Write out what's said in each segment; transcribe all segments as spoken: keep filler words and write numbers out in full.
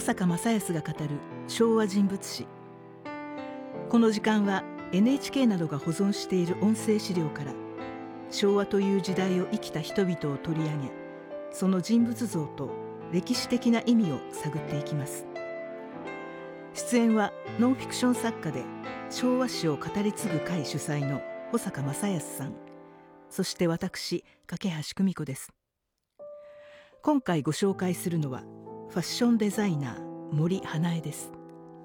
坂正康が語る昭和人物史。この時間は エヌエイチケー などが保存している音声資料から昭和という時代を生きた人々を取り上げ、その人物像と歴史的な意味を探っていきます。出演はノンフィクション作家で昭和史を語り継ぐ会主催の保坂正康さん、そして私架橋久美子です。今回ご紹介するのはファッションデザイナー森英恵です。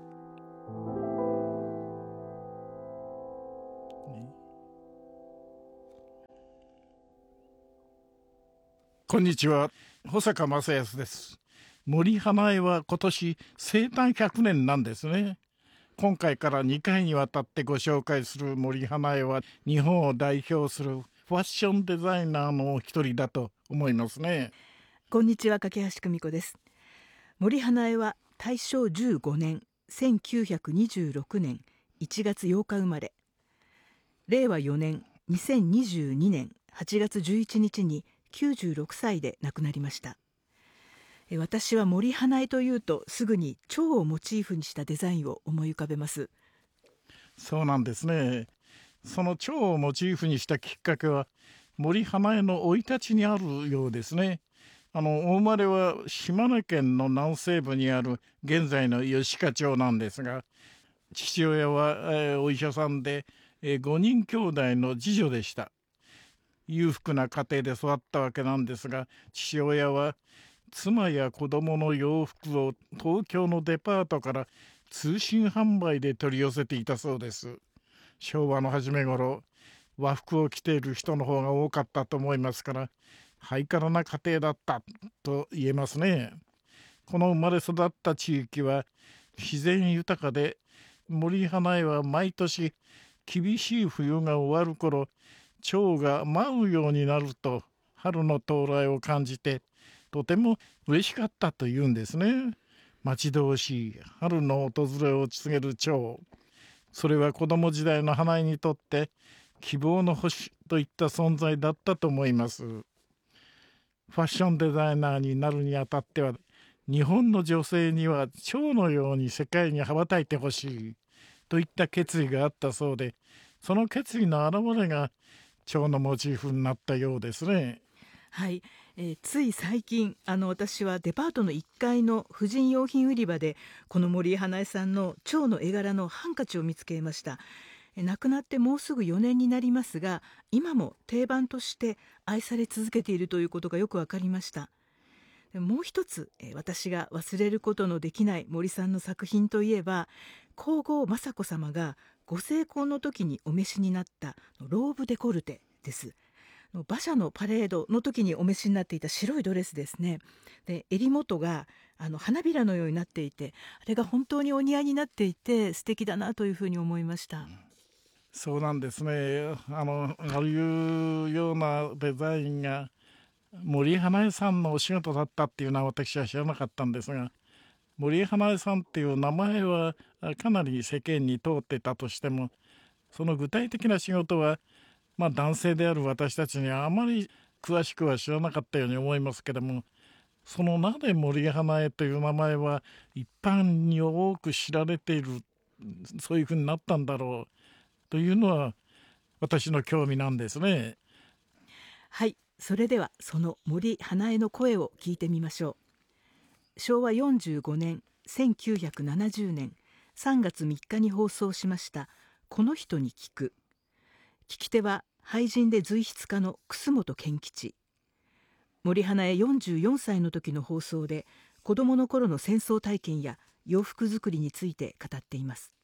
こんにちは、保坂正康です。森英恵は今年生誕ひゃくねんなんですね。今回からにかいにわたってご紹介する森英恵は日本を代表するファッションデザイナーの一人だと思いますね。 こんにちは、架橋久美子です。森英恵は大正じゅうごねんせんきゅうひゃくにじゅうろくねんいちがつようか生まれ、れいわよねんにせんにじゅうにねんはちがつじゅういちにちにきゅうじゅうろくさいで亡くなりました。私は森英恵というとすぐに蝶をモチーフにしたデザインを思い浮かべます。 そうなんですね。その蝶をモチーフにしたきっかけは森英恵の生い立ちにあるようですね。あのお生まれは島根県の南西部にある現在の吉賀町なんですが、父親は、えー、お医者さんで、えー、ごにん兄弟の次女でした。裕福な家庭で育ったわけなんですが、父親は妻や子供の洋服を東京のデパートから通信販売で取り寄せていたそうです。昭和の初め頃、和服を着ている人の方が多かったと思いますから、ハイカラな家庭だったと言えますね。この生まれ育った地域は自然豊かで、森英恵は毎年厳しい冬が終わる頃、蝶が舞うようになると春の到来を感じてとても嬉しかったというんですね。待ち遠しい春の訪れを告げる蝶、それは子供時代の英恵にとって希望の星といった存在だったと思います。ファッションデザイナーになるにあたっては、日本の女性には蝶のように世界に羽ばたいてほしいといった決意があったそうで、その決意の表れが蝶のモチーフになったようですね。 はい、えー、つい最近あの私はデパートのいっかいの婦人用品売り場でこの森英恵さんの蝶の絵柄のハンカチを見つけました。えー、亡くなってもうすぐよねんになりますが、今も定番として愛され続けているということがよくわかりました。でもう一つ、えー、私が忘れることのできない森さんの作品といえば、皇后雅子さまがご成婚の時にお召しになったローブデコルテです。馬車のパレードの時にお召しになっていた白いドレスですね。で、襟元があの花びらのようになっていて、あれが本当にお似合いになっていて素敵だなというふうに思いました。 そうなんですね。あのああいうようなデザインが森英恵さんのお仕事だったっていうのは私は知らなかったんですが、森英恵さんっていう名前はかなり世間に通ってたとしても、その具体的な仕事は、まあ、男性である私たちにはあまり詳しくは知らなかったように思いますけども、そのなぜ森英恵という名前は一般に多く知られている、そういうふうになったんだろうというのは私の興味なんですね。 はい、それではその森英恵の声を聞いてみましょう。しょうわよんじゅうごねんせんきゅうひゃくななじゅうねんさんがつみっかに放送しましたこの人に聞く。聞き手は俳人で随筆家の楠本健吉。森英恵よんじゅうよんさいの時の放送で子どもの頃の戦争体験や洋服作りについて語っています。